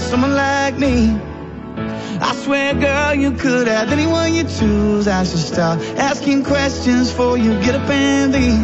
someone like me. I swear, girl, you could have anyone you choose. I should stop asking questions before you get up and leave.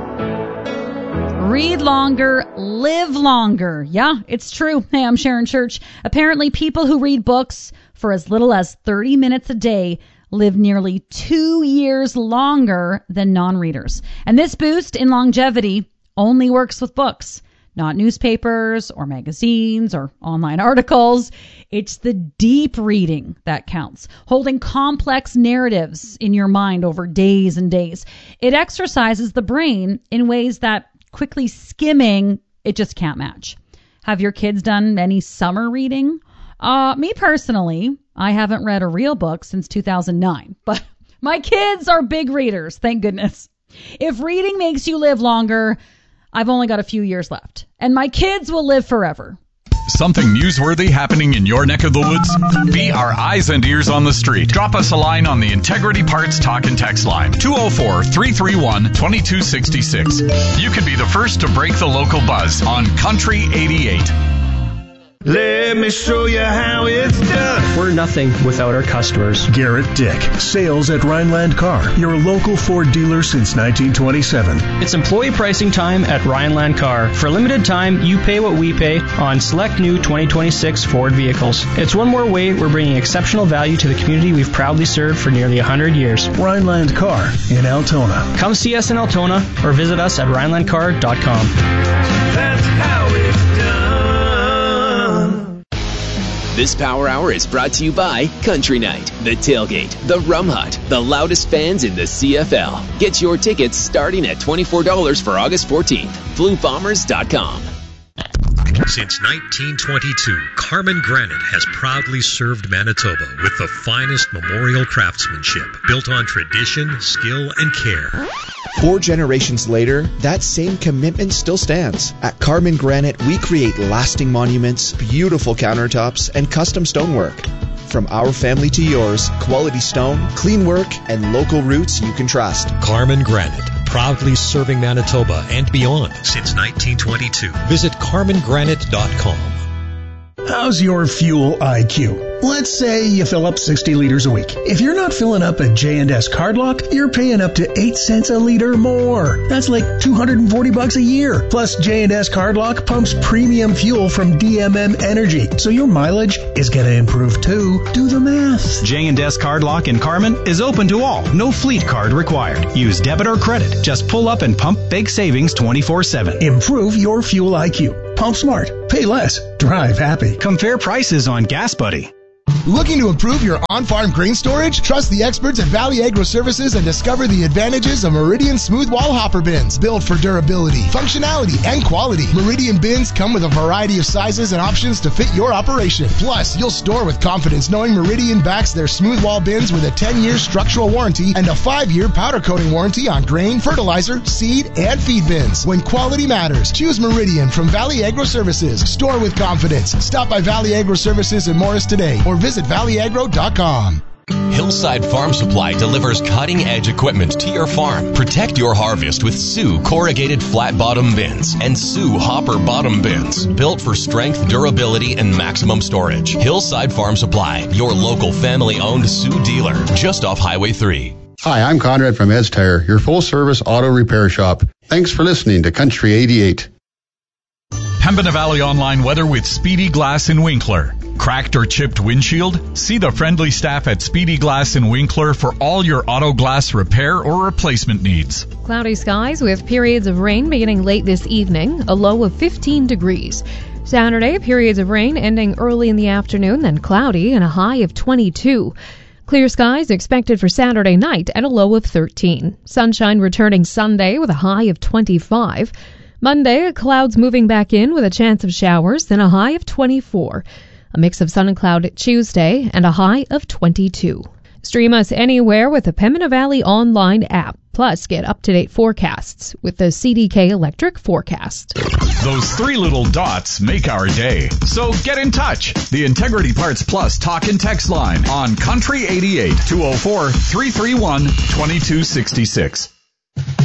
Read longer, live longer. Yeah, it's true. Hey, I'm Sharon Church. Apparently, people who read books for as little as 30 minutes a day live nearly 2 years longer than non-readers. And this boost in longevity only works with books, not newspapers or magazines or online articles. It's the deep reading that counts, holding complex narratives in your mind over days and days. It exercises the brain in ways that quickly skimming, it just can't match. Have your kids done any summer reading? Me personally, I haven't read a real book since 2009, but my kids are big readers, thank goodness. If reading makes you live longer, I've only got a few years left, and my kids will live forever. Something newsworthy happening in your neck of the woods? Be our eyes and ears on the street. Drop us a line on the Integrity Parts Talk and Text line, 204-331-2266. You could be the first to break the local buzz on Country 88. Let me show you how it's done. We're nothing without our customers. Garrett Dick, sales at Rhineland Car, your local Ford dealer since 1927. It's employee pricing time at Rhineland Car. For a limited time, you pay what we pay on select new 2026 Ford vehicles. It's one more way we're bringing exceptional value to the community we've proudly served for nearly 100 years. Rhineland Car in Altona. Come see us in Altona or visit us at rhinelandcar.com. That's how it's done. This Power Hour is brought to you by Country Night, The Tailgate, The Rum Hut, the loudest fans in the CFL. Get your tickets starting at $24 for August 14th. BlueBombers.com. Since 1922, Carmen Granite has proudly served Manitoba with the finest memorial craftsmanship built on tradition, skill, and care. 4 generations later, that same commitment still stands. At Carmen Granite, we create lasting monuments, beautiful countertops, and custom stonework. From our family to yours, quality stone, clean work, and local roots you can trust. Carmen Granite, proudly serving Manitoba and beyond since 1922. Visit carmengranite.com. How's your fuel IQ? Let's say you fill up 60 liters a week. If you're not filling up at J&S Cardlock, you're paying up to 8 cents a liter more. That's like $240 a year. Plus, J&S Cardlock pumps premium fuel from DMM Energy, so your mileage is going to improve too. Do the math. J&S Cardlock in Carmen is open to all. No fleet card required. Use debit or credit. Just pull up and pump big savings 24/7. Improve your fuel IQ. Pump smart. Pay less. Drive happy. Compare prices on Gas Buddy. Looking to improve your on-farm grain storage? Trust the experts at Valley Agro Services and discover the advantages of Meridian Smooth Wall Hopper Bins. Built for durability, functionality, and quality. Meridian bins come with a variety of sizes and options to fit your operation. Plus, you'll store with confidence knowing Meridian backs their smooth wall bins with a 10-year structural warranty and a 5-year powder coating warranty on grain, fertilizer, seed, and feed bins. When quality matters, choose Meridian from Valley Agro Services. Store with confidence. Stop by Valley Agro Services in Morris today or visit valleyagro.com. Hillside Farm Supply delivers cutting-edge equipment to your farm. Protect your harvest with Sioux corrugated flat-bottom bins and Sioux hopper bottom bins, built for strength, durability, and maximum storage. Hillside Farm Supply, your local family-owned Sioux dealer, just off Highway 3. Hi, I'm Conrad from Ed's Tire, your full-service auto repair shop. Thanks for listening to Country 88. Pembina Valley Online weather with Speedy Glass in Winkler. Cracked or chipped windshield? See the friendly staff at Speedy Glass in Winkler for all your auto glass repair or replacement needs. Cloudy skies with periods of rain beginning late this evening, a low of 15 degrees. Saturday, periods of rain ending early in the afternoon, then cloudy and a high of 22. Clear skies expected for Saturday night at a low of 13. Sunshine returning Sunday with a high of 25. Monday, clouds moving back in with a chance of showers, then a high of 24. A mix of sun and cloud Tuesday and a high of 22. Stream us anywhere with the Pembina Valley Online app. Plus, get up-to-date forecasts with the CDK Electric Forecast. Those 3 little dots make our day. So get in touch. The Integrity Parts Plus Talk and Text line on Country 88, 204-331-2266.